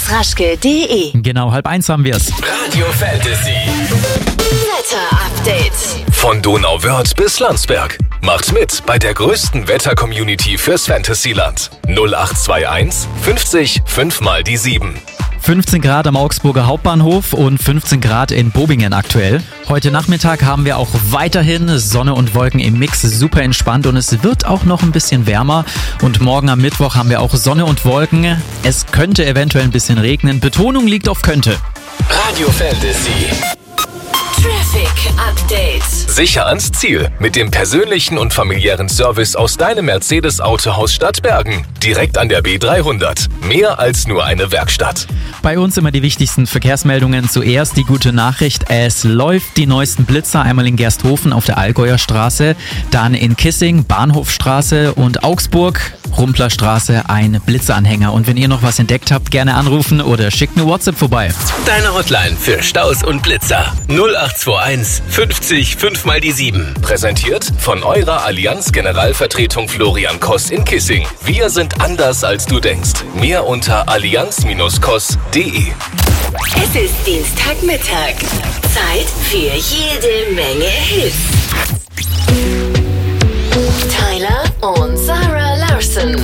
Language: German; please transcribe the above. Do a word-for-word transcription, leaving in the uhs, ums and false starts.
raschke punkt de. Genau, halb eins haben wir's. Radio Fantasy. Wetter-Update. Von Donauwörth bis Landsberg. Macht mit bei der größten Wetter-Community fürs Fantasyland. null acht zwei eins fünfzig fünf mal die sieben. fünfzehn Grad am Augsburger Hauptbahnhof und fünfzehn Grad in Bobingen aktuell. Heute Nachmittag haben wir auch weiterhin Sonne und Wolken im Mix, super entspannt und es wird auch noch ein bisschen wärmer. Und morgen am Mittwoch haben wir auch Sonne und Wolken. Es könnte eventuell ein bisschen regnen. Betonung liegt auf könnte. Radio Fantasy. Traffic Update. Sicher ans Ziel mit dem persönlichen und familiären Service aus deinem Mercedes-Autohaus Stadtbergen. Direkt an der B dreihundert. Mehr als nur eine Werkstatt. Bei uns immer die wichtigsten Verkehrsmeldungen. Zuerst die gute Nachricht. Es läuft die neuesten Blitzer einmal in Gersthofen auf der Allgäuer Straße, dann in Kissing, Bahnhofstraße und Augsburg, Rumplerstraße, ein Blitzeranhänger. Und wenn ihr noch was entdeckt habt, gerne anrufen oder schickt eine WhatsApp vorbei. Deine Hotline für Staus und Blitzer. null acht zwei eins fünfzig fünf mal die sieben. Präsentiert von eurer Allianz Generalvertretung Florian Koss in Kissing. Wir sind anders als du denkst. Mehr unter allianz Bindestrich koss punkt de. Es ist Dienstagmittag. Zeit für jede Menge Hits.